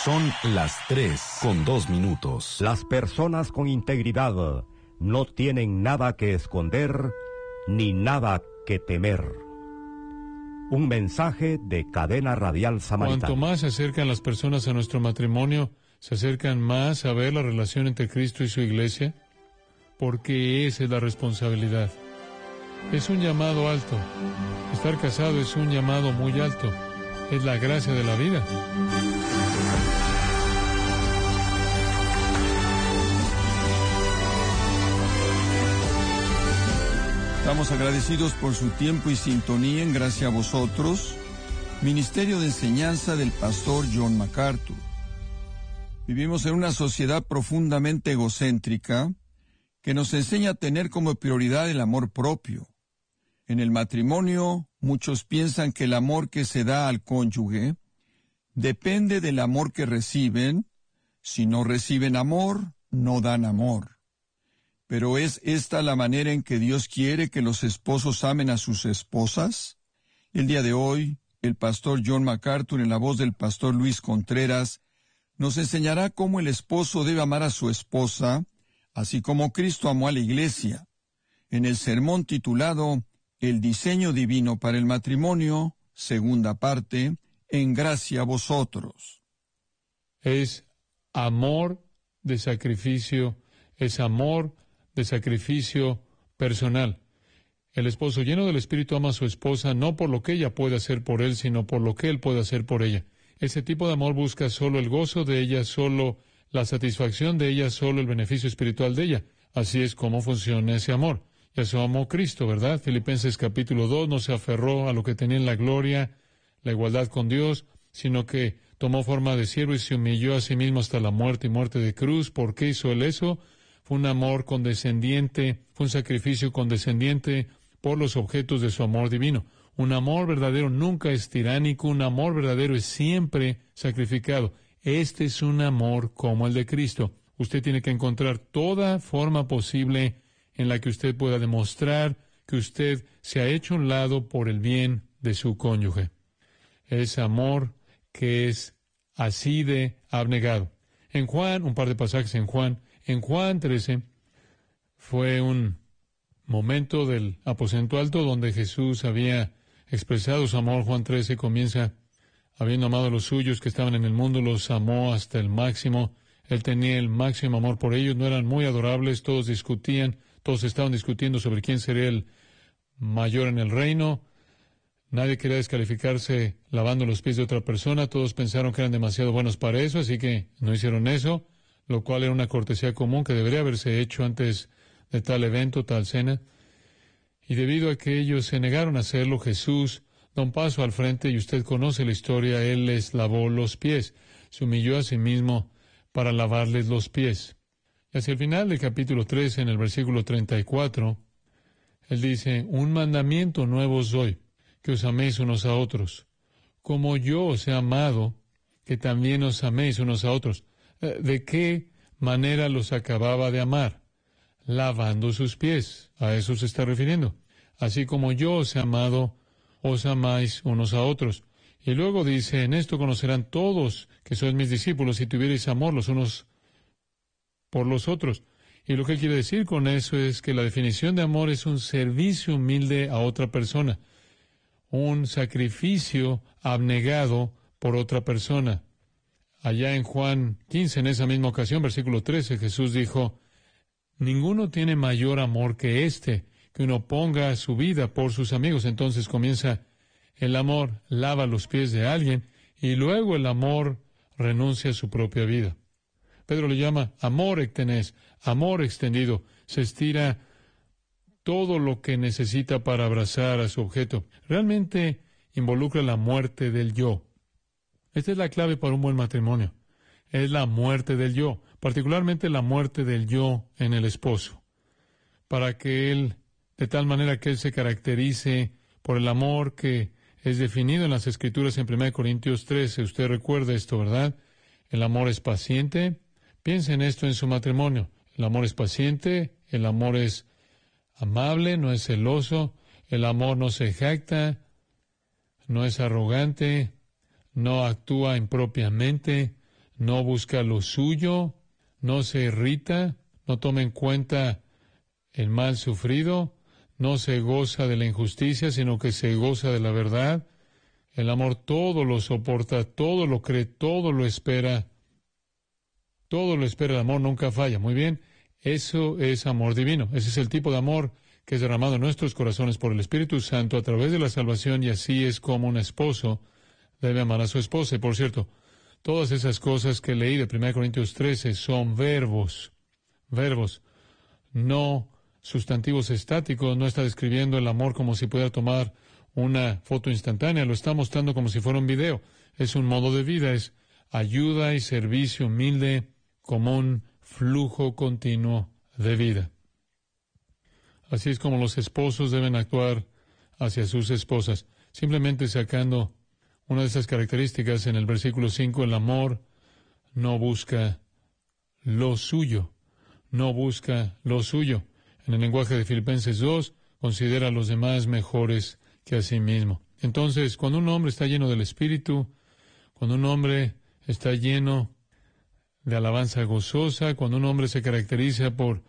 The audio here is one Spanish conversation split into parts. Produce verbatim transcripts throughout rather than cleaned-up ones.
Son las tres con dos minutos. Las personas con integridad no tienen nada que esconder ni nada que temer. Un mensaje de Cadena Radial Samaritana. Cuanto más se acercan las personas a nuestro matrimonio, se acercan más a ver la relación entre Cristo y su iglesia, porque esa es la responsabilidad. Es un llamado alto. Estar casado es un llamado muy alto. Es la gracia de la vida. Estamos agradecidos por su tiempo y sintonía en Gracia a Vosotros, Ministerio de Enseñanza del Pastor John MacArthur. Vivimos en una sociedad profundamente egocéntrica que nos enseña a tener como prioridad el amor propio. En el matrimonio, muchos piensan que el amor que se da al cónyuge depende del amor que reciben. Si no reciben amor, no dan amor. Pero ¿es esta la manera en que Dios quiere que los esposos amen a sus esposas? El día de hoy, el pastor John MacArthur, en la voz del pastor Luis Contreras, nos enseñará cómo el esposo debe amar a su esposa, así como Cristo amó a la iglesia. En el sermón titulado El diseño divino para el matrimonio, segunda parte, en Gracia a Vosotros. Es amor de sacrificio, es amor de sacrificio personal. El esposo lleno del Espíritu ama a su esposa no por lo que ella puede hacer por él, sino por lo que él puede hacer por ella. Ese tipo de amor busca solo el gozo de ella, solo la satisfacción de ella, solo el beneficio espiritual de ella. Así es como funciona ese amor. Y eso amó Cristo, ¿verdad? Filipenses capítulo dos, no se aferró a lo que tenía en la gloria, la igualdad con Dios, sino que tomó forma de siervo y se humilló a sí mismo hasta la muerte y muerte de cruz. ¿Por qué hizo él eso? Fue un amor condescendiente, fue un sacrificio condescendiente por los objetos de su amor divino. Un amor verdadero nunca es tiránico, un amor verdadero es siempre sacrificado. Este es un amor como el de Cristo. Usted tiene que encontrar toda forma posible en la que usted pueda demostrar que usted se ha hecho a un lado por el bien de su cónyuge. Es amor que es así de abnegado. En Juan, un par de pasajes en Juan, en Juan trece, fue un momento del aposento alto donde Jesús había expresado su amor. Juan trece comienza, habiendo amado a los suyos que estaban en el mundo, los amó hasta el máximo. Él tenía el máximo amor por ellos, no eran muy adorables, todos discutían, todos estaban discutiendo sobre quién sería el mayor en el reino. Nadie quería descalificarse lavando los pies de otra persona, todos pensaron que eran demasiado buenos para eso, así que no hicieron eso, lo cual era una cortesía común que debería haberse hecho antes de tal evento, tal cena. Y debido a que ellos se negaron a hacerlo, Jesús da un paso al frente y usted conoce la historia. Él les lavó los pies, se humilló a sí mismo para lavarles los pies. Y hacia el final del capítulo trece, en el versículo treinta y cuatro, Él dice, un mandamiento nuevo os doy, que os améis unos a otros, como yo os he amado, que también os améis unos a otros. ¿De qué manera los acababa de amar? Lavando sus pies. A eso se está refiriendo. Así como yo os he amado, os amáis unos a otros. Y luego dice, en esto conocerán todos que sois mis discípulos si tuvierais amor los unos por los otros. Y lo que él quiere decir con eso es que la definición de amor es un servicio humilde a otra persona, un sacrificio abnegado por otra persona. Allá en Juan quince, en esa misma ocasión, versículo trece, Jesús dijo, ninguno tiene mayor amor que este, que uno ponga su vida por sus amigos. Entonces comienza el amor, lava los pies de alguien, y luego el amor renuncia a su propia vida. Pedro le llama amor ectenés, amor extendido. Se estira todo lo que necesita para abrazar a su objeto. Realmente involucra la muerte del yo. Esta es la clave para un buen matrimonio. Es la muerte del yo, particularmente la muerte del yo en el esposo, para que él, de tal manera que él se caracterice por el amor que es definido en las Escrituras en primera Corintios trece. Usted recuerda esto, ¿verdad? El amor es paciente. Piense en esto en su matrimonio. El amor es paciente, el amor es amable, no es celoso, el amor no se jacta, no es arrogante, no actúa impropiamente, no busca lo suyo, no se irrita, no toma en cuenta el mal sufrido, no se goza de la injusticia, sino que se goza de la verdad. El amor todo lo soporta, todo lo cree, todo lo espera. Todo lo espera, el amor nunca falla. Muy bien, eso es amor divino. Ese es el tipo de amor que es derramado en nuestros corazones por el Espíritu Santo a través de la salvación, y así es como un esposo debe amar a su esposa. Y por cierto, todas esas cosas que leí de primera Corintios trece son verbos, verbos, no sustantivos estáticos. No está describiendo el amor como si pudiera tomar una foto instantánea, lo está mostrando como si fuera un video. Es un modo de vida, es ayuda y servicio humilde como un flujo continuo de vida. Así es como los esposos deben actuar hacia sus esposas. Simplemente sacando una de esas características en el versículo cinco, el amor no busca lo suyo, no busca lo suyo. En el lenguaje de Filipenses dos, considera a los demás mejores que a sí mismo. Entonces, cuando un hombre está lleno del Espíritu, cuando un hombre está lleno de alabanza gozosa, cuando un hombre se caracteriza por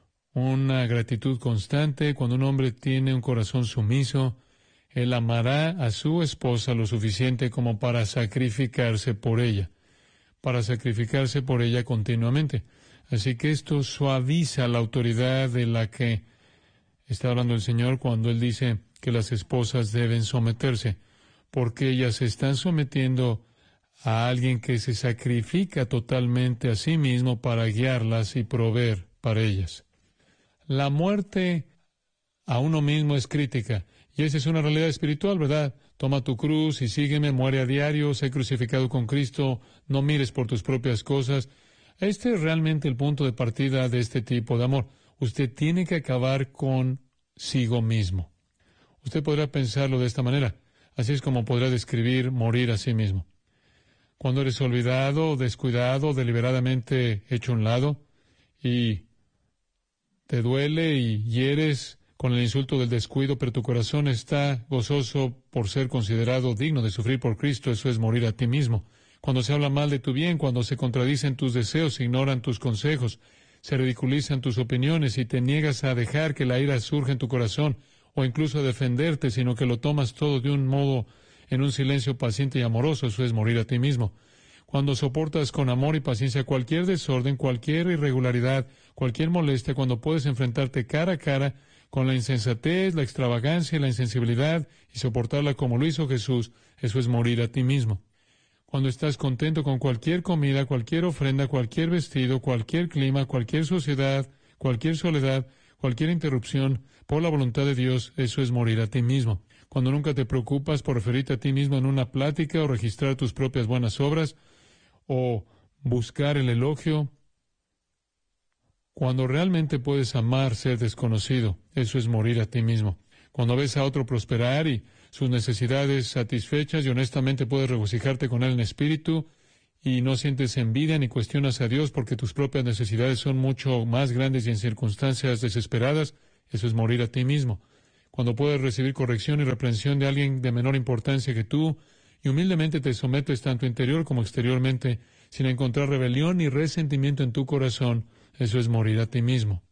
una gratitud constante, cuando un hombre tiene un corazón sumiso, él amará a su esposa lo suficiente como para sacrificarse por ella, para sacrificarse por ella continuamente. Así que esto suaviza la autoridad de la que está hablando el Señor cuando Él dice que las esposas deben someterse, porque ellas se están sometiendo a alguien que se sacrifica totalmente a sí mismo para guiarlas y proveer para ellas. La muerte a uno mismo es crítica, y esa es una realidad espiritual, ¿verdad? Toma tu cruz y sígueme, muere a diario, sé crucificado con Cristo, no mires por tus propias cosas. Este es realmente el punto de partida de este tipo de amor. Usted tiene que acabar consigo mismo. Usted podrá pensarlo de esta manera. Así es como podrá describir morir a sí mismo. Cuando eres olvidado, descuidado, deliberadamente hecho a un lado, y te duele y hieres con el insulto del descuido, pero tu corazón está gozoso por ser considerado digno de sufrir por Cristo, eso es morir a ti mismo. Cuando se habla mal de tu bien, cuando se contradicen tus deseos, se ignoran tus consejos, se ridiculizan tus opiniones y te niegas a dejar que la ira surja en tu corazón o incluso a defenderte, sino que lo tomas todo de un modo en un silencio paciente y amoroso, eso es morir a ti mismo. Cuando soportas con amor y paciencia cualquier desorden, cualquier irregularidad, cualquier molestia, cuando puedes enfrentarte cara a cara con la insensatez, la extravagancia y la insensibilidad y soportarla como lo hizo Jesús, eso es morir a ti mismo. Cuando estás contento con cualquier comida, cualquier ofrenda, cualquier vestido, cualquier clima, cualquier sociedad, cualquier soledad, cualquier interrupción, por la voluntad de Dios, eso es morir a ti mismo. Cuando nunca te preocupas por referirte a ti mismo en una plática o registrar tus propias buenas obras o buscar el elogio, cuando realmente puedes amar ser desconocido, eso es morir a ti mismo. Cuando ves a otro prosperar y sus necesidades satisfechas y honestamente puedes regocijarte con él en espíritu y no sientes envidia ni cuestionas a Dios porque tus propias necesidades son mucho más grandes y en circunstancias desesperadas, eso es morir a ti mismo. Cuando puedes recibir corrección y reprensión de alguien de menor importancia que tú y humildemente te sometes tanto interior como exteriormente sin encontrar rebelión ni resentimiento en tu corazón, eso es morir a ti mismo.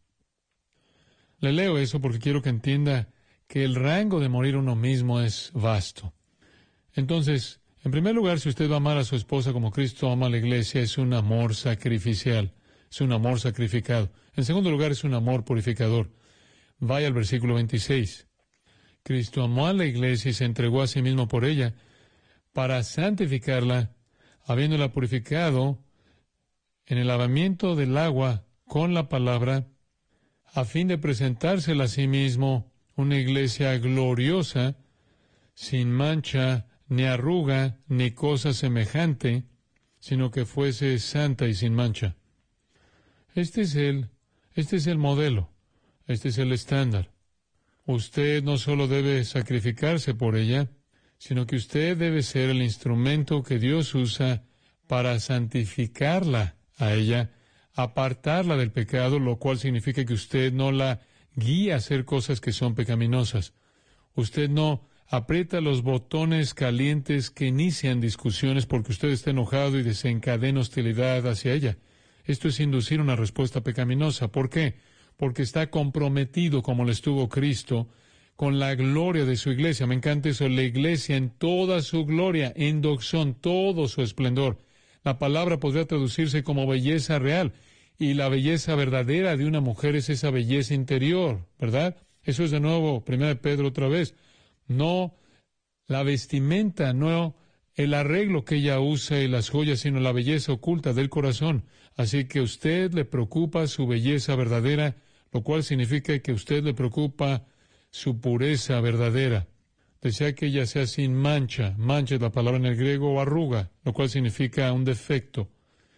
Le leo eso porque quiero que entienda que el rango de morir uno mismo es vasto. Entonces, en primer lugar, si usted va a amar a su esposa como Cristo ama a la iglesia, es un amor sacrificial, es un amor sacrificado. En segundo lugar, es un amor purificador. Vaya al versículo veintiséis. Cristo amó a la iglesia y se entregó a sí mismo por ella, para santificarla, habiéndola purificado en el lavamiento del agua con la palabra, a fin de presentársela a sí mismo una iglesia gloriosa, sin mancha, ni arruga, ni cosa semejante, sino que fuese santa y sin mancha. Este es el, este es el modelo, este es el estándar. Usted no solo debe sacrificarse por ella, sino que usted debe ser el instrumento que Dios usa para santificarla a ella, apartarla del pecado, lo cual significa que usted no la guía a hacer cosas que son pecaminosas. Usted no aprieta los botones calientes que inician discusiones porque usted está enojado y desencadena hostilidad hacia ella. Esto es inducir una respuesta pecaminosa. ¿Por qué? Porque está comprometido, como lo estuvo Cristo, con la gloria de su iglesia. Me encanta eso, la iglesia en toda su gloria, en doxón, todo su esplendor. La palabra podría traducirse como belleza real, y la belleza verdadera de una mujer es esa belleza interior, ¿verdad? Eso es de nuevo, primera de Pedro otra vez. No la vestimenta, no el arreglo que ella usa y las joyas, sino la belleza oculta del corazón. Así que a usted le preocupa su belleza verdadera, lo cual significa que a usted le preocupa su pureza verdadera. Desea que ella sea sin mancha. Mancha es la palabra en el griego, o arruga, lo cual significa un defecto.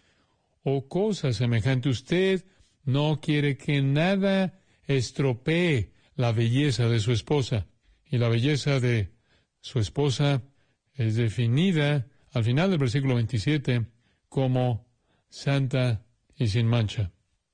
O cosa semejante. Usted no quiere que nada estropee la belleza de su esposa. Y la belleza de su esposa es definida al final del versículo veintisiete como santa y sin mancha.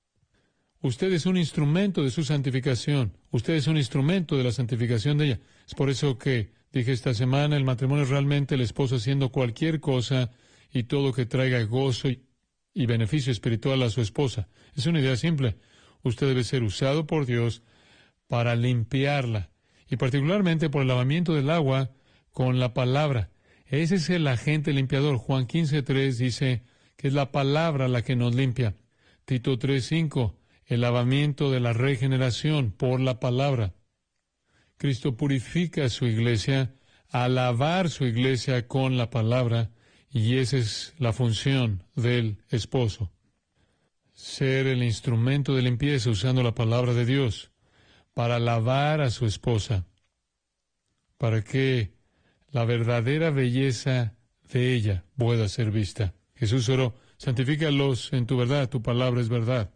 Usted es un instrumento de su santificación. Usted es un instrumento de la santificación de ella. Es por eso que dije esta semana, el matrimonio es realmente el esposo haciendo cualquier cosa y todo que traiga gozo y, y beneficio espiritual a su esposa. Es una idea simple. Usted debe ser usado por Dios para limpiarla, y particularmente por el lavamiento del agua con la palabra. Ese es el agente limpiador. Juan quince tres dice que es la palabra la que nos limpia. Tito tres cinco, el lavamiento de la regeneración por la palabra. Cristo purifica a su iglesia al lavar su iglesia con la palabra, y esa es la función del esposo. Ser el instrumento de limpieza usando la palabra de Dios para lavar a su esposa, para que la verdadera belleza de ella pueda ser vista. Jesús oró, santifícalos en tu verdad, tu palabra es verdad.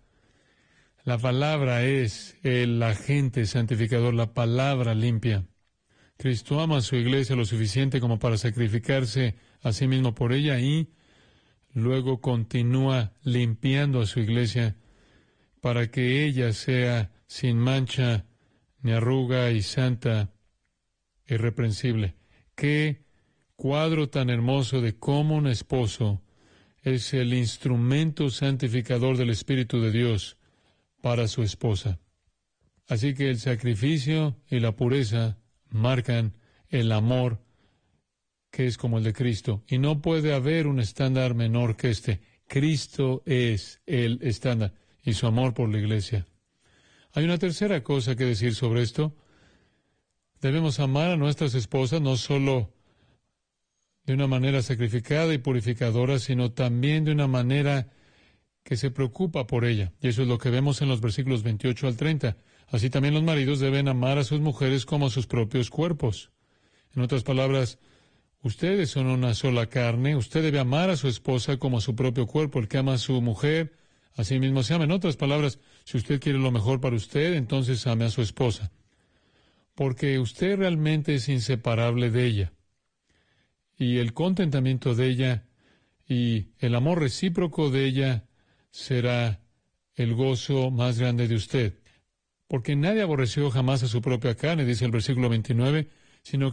La palabra es el agente santificador, la palabra limpia. Cristo ama a su iglesia lo suficiente como para sacrificarse a sí mismo por ella y luego continúa limpiando a su iglesia para que ella sea sin mancha, ni arruga y santa, irreprensible. Qué cuadro tan hermoso de cómo un esposo es el instrumento santificador del Espíritu de Dios para su esposa. Así que el sacrificio y la pureza marcan el amor que es como el de Cristo. Y no puede haber un estándar menor que este. Cristo es el estándar y su amor por la iglesia. Hay una tercera cosa que decir sobre esto. Debemos amar a nuestras esposas no solo de una manera sacrificada y purificadora, sino también de una manera que se preocupa por ella. Y eso es lo que vemos en los versículos veintiocho al treinta. Así también los maridos deben amar a sus mujeres como a sus propios cuerpos. En otras palabras, ustedes son una sola carne. Usted debe amar a su esposa como a su propio cuerpo. El que ama a su mujer, así mismo se ama. En otras palabras, si usted quiere lo mejor para usted, entonces ame a su esposa. Porque usted realmente es inseparable de ella. Y el contentamiento de ella y el amor recíproco de ella será el gozo más grande de usted. Porque nadie aborreció jamás a su propia carne, dice el versículo veintinueve, sino